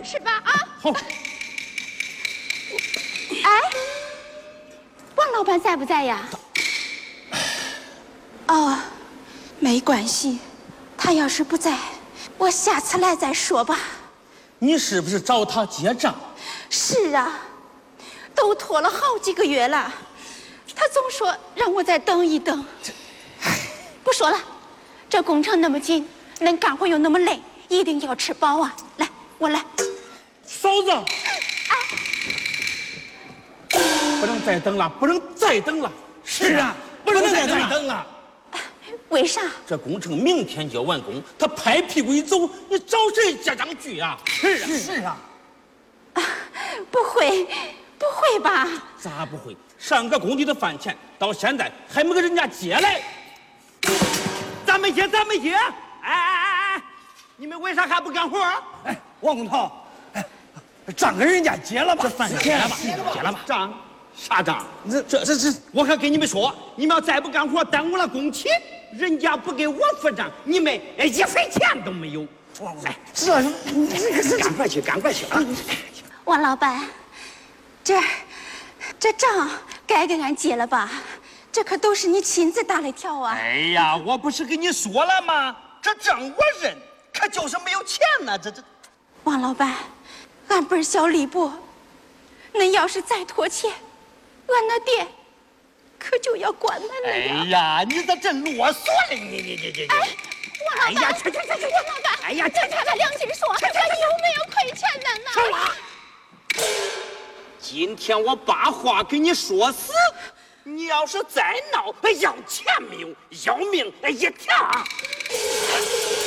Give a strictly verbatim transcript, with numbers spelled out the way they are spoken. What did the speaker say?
吃吧啊！ 好。 哎，王老板在不在呀？哦，没关系，他要是不在，我下次来再说吧。 你是不是找他结账？ 是啊，都拖了好几个月了，他总说让我再等一等。不说了，这工程那么紧，恁干活又那么累，一定要吃饱啊！来，我来。 嫂子， 哎， 不能再等了，不能再等了。 是啊，不能再等了。 为啥？ 这工程明天就要完工，他拍屁股一走，你找谁结账去啊？ 是啊，是啊。 啊，不会，不会吧？ 咋不会？上个工地的饭钱到现在还没给人家结来。 咱们结，咱们结！哎哎哎哎，你们为啥还不干活？哎，王工头，哎，账给人家结了吧？ 这饭结了吧？结了吧？ 账啥账？ 这这这这， 我可跟你们说，你们要再不干活，耽误了工期，人家不给我付账，你们一分钱都没有。 哎，这这个是赶快去，赶快去啊！ 王老板，这这账该给俺结了吧？这可都是你亲自打的条啊！ 哎呀，我不是跟你说了吗？这账我认，可就是没有钱呢。这这， 王老板，俺本小李伯，恁要是再拖欠，俺那爹可就要关门了呀！ 哎呀，你咋真啰嗦了？你你你你！ 哎，王老板， 哎呀，去去去去！ 王老板， 哎呀， 你擦着良心说，俺有没有亏欠恁呢？ 说话！今天我把话给你说死，你要是再闹，要钱没有，要命一条！